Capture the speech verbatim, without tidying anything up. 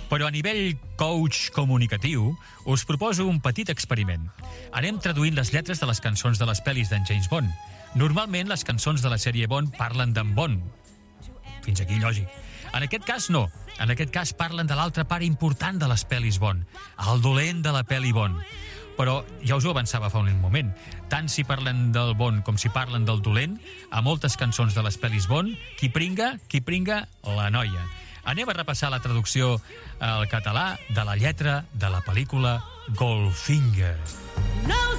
Però a nivell coach comunicatiu, us proposo un petit experiment. Anem traduint les lletres de les cançons de les pel·lis d'en James Bond. Normalment, les cançons de la sèrie Bond parlen d'en Bond. Fins aquí lògic. En aquest cas, no. En aquest cas, parlen de l'altra part important de les pel·lis Bond, el dolent de la pel·li Bond. Però ja us ho avançava fa un moment. Tant si parlen del Bond com si parlen del dolent, a moltes cançons de les pel·lis Bond, qui pringa, qui pringa, la noia. Anem a repassar la traducció al català de la lletra de la pel·lícula Goldfinger.